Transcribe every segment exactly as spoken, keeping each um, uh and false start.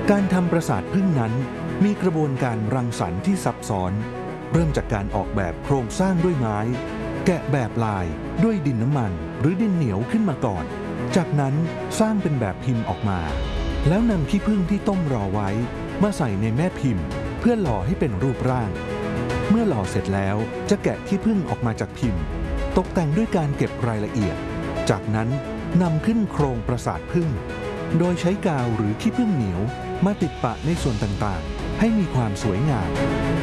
การทำปราสาทผึ้งนั้นมีกระบวนการรังสรรค์ที่ซับซ้อนเริ่มจากการออกแบบโครงสร้างด้วยไม้แกะแบบลายด้วยดินน้ำมันหรือดินเหนียวขึ้นมาก่อนจากนั้นสร้างเป็นแบบพิมพ์ออกมาแล้วนำขี้ผึ้งที่ต้มรอไว้มาใส่ในแม่พิมพ์เพื่อหล่อให้เป็นรูปร่างเมื่อหล่อเสร็จแล้วจะแกะขี้ผึ้งออกมาจากพิมพ์ตกแต่งด้วยการเก็บรายละเอียดจากนั้นนำขึ้นโครงปราสาทผึ้งโดยใช้กาวหรือขี้ผึ้งเหนียวมาติดปะในส่วนต่างๆให้มีความสวยงาม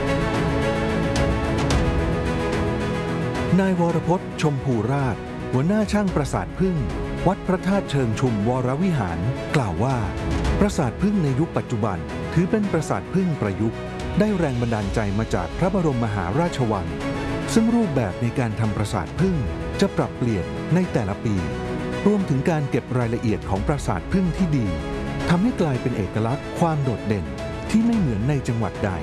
นายวรพจน์ชมพูราชหัวหน้าช่างปราสาทผึ้งวัดพระธาตุเชิงชุมวรวิหารกล่าวว่าปราสาทผึ้งในยุคปัจจุบันถือเป็นปราสาทผึ้งประยุกต์ได้แรงบันดาลใจมาจากพระบรมมหาราชวังซึ่งรูปแบบในการทำปราสาทผึ้งจะปรับเปลี่ยนในแต่ละปีรวมถึงการเก็บรายละเอียดของปราสาทผึ้งที่ดีทำให้กลายเป็นเอกลักษณ์ความโดดเด่นที่ไม่เหมือนในจังหวัดใด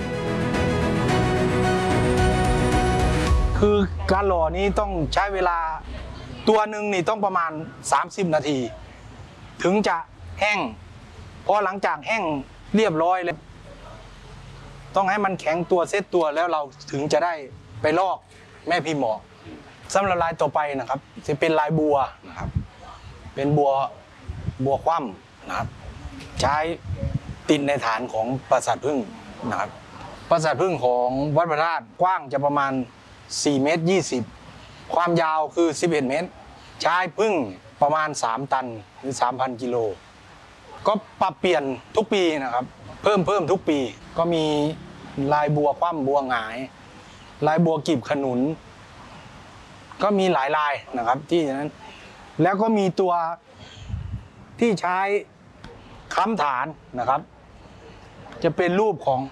คือการหล่อนี้ต้องใช้เวลาตัวหนึ่งนี่ต้องประมาณสามสิบนาทีถึงจะแห้งพอหลังจากแห้งเรียบร้อยแล้วต้องให้มันแข็งตัวเซตตัวแล้วเราถึงจะได้ไปลอกแม่พิมพ์ออกสำหรับลายต่อไปนะครับจะเป็นลายบัวนะครับเป็นบัวบัวคว่ำนะครับใช้ติดในฐานของปราสาทผึ้งนะครับปราสาทผึ้งของวัดพระธาตุกว้างจะประมาณสี่เมตรยี่สิบความยาวคือสิบเอ็ดเมตรใช้ผึ้งประมาณสามตันหรือ สามพัน กิโลก็ปรับเปลี่ยนทุกปีนะครับเพิ่มเพิ่มทุกปีก็มีลายบัวคว่ำบัวหงายลายบัวกีบขนุนก็มีหลายลายนะครับที่นั้นแล้วก็มีตัวที่ใช้ค้ำฐานนะครับจะเป็นรูปของ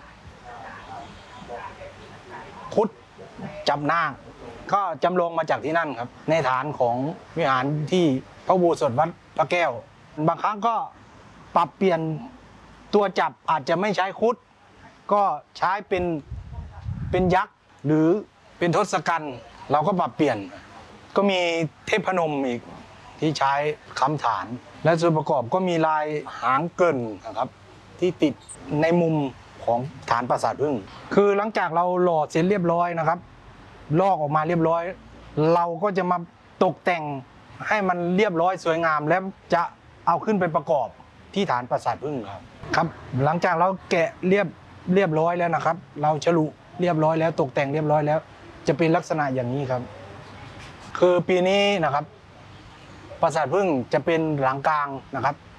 พุทธจับนางก็จำลองมาจากที่นั่นครับในฐานของวิหารที่พระอุโบสถวัดพระแก้วบางครั้งก็ปรับเปลี่ยนตัวจับอาจจะไม่ใช้คุดก็ใช้เป็นเป็นยักษ์หรือเป็นทศกัณฐ์เราก็ปรับเปลี่ยนก็มีเทพนมอีกที่ใช้ค้ำฐานและส่วนประกอบก็มีลายหางเกินนะครับที่ติดในมุมของฐานปราสาทผึ้งคือหลังจากเราหล่อเสร็จเรียบร้อยนะครับลอกออกมาเรียบร้อยเราก็จะมาตกแต่งให้มันเรียบร้อยสวยงามแล้วจะเอาขึ้นไปประกอบที่ฐานปราสาทผึ้งครับครับหลังจากเราแกะเรียบเรียบร้อยแล้วนะครับเราฉลุเรียบร้อยแล้วตกแต่งเรียบร้อยแล้วจะเป็นลักษณะอย่างนี้ครับคือปีนี้นะครับปราสาทผึ้งจะเป็นหลังกลางนะครับ